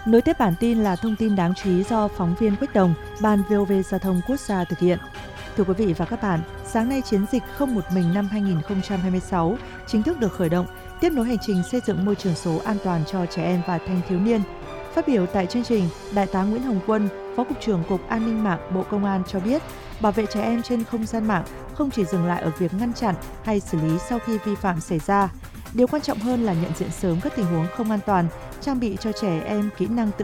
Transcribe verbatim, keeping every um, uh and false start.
Nối tiếp bản tin là thông tin đáng chú ý do phóng viên Quách Đồng, Ban vê o vê Giao thông Quốc gia thực hiện. Thưa quý vị và các bạn, sáng nay chiến dịch Không một mình năm hai nghìn không trăm hai mươi sáu chính thức được khởi động, tiếp nối hành trình xây dựng môi trường số an toàn cho trẻ em và thanh thiếu niên. Phát biểu tại chương trình, Đại tá Nguyễn Hồng Quân, Phó Cục trưởng Cục An ninh mạng Bộ Công an cho biết, bảo vệ trẻ em trên không gian mạng không chỉ dừng lại ở việc ngăn chặn hay xử lý sau khi vi phạm xảy ra. Điều quan trọng hơn là nhận diện sớm các tình huống không an toàn, trang bị cho trẻ em kỹ năng tự